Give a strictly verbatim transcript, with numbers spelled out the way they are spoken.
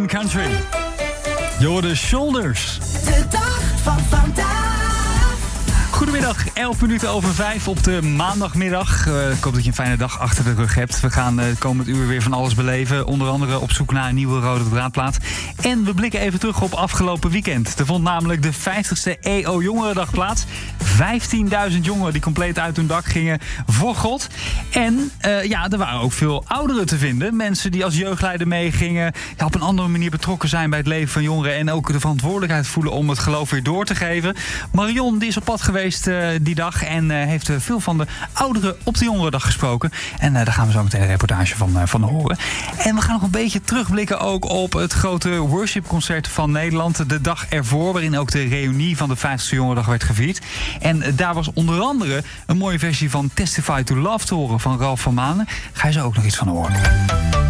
in Country. Je hoort de Shoulders. De dag van vandaag. Goedemiddag, elf minuten over vijf op de maandagmiddag. Uh, ik hoop dat je een fijne dag achter de rug hebt. We gaan uh, komend uur weer van alles beleven. Onder andere op zoek naar een nieuwe rode draadplaat. En we blikken even terug op afgelopen weekend. Er vond namelijk de vijftigste E O Jongerendag plaats. vijftienduizend jongeren die compleet uit hun dak gingen voor God. En uh, ja, er waren ook veel ouderen te vinden. Mensen die als jeugdleider meegingen. Ja, op een andere manier betrokken zijn bij het leven van jongeren. En ook de verantwoordelijkheid voelen om het geloof weer door te geven. Marion die is op pad geweest uh, die dag. En uh, heeft uh, veel van de ouderen op de Jongerendag gesproken. En uh, daar gaan we zo meteen een reportage van, uh, van horen. En we gaan nog een beetje terugblikken ook op het grote worshipconcert van Nederland. De dag ervoor, waarin ook de reunie van de vijftigste Jongerendag werd gevierd. En uh, daar was onder andere een mooie versie van Testify to Love te horen van Ralph van Manen. Ga je zo ook nog iets van horen.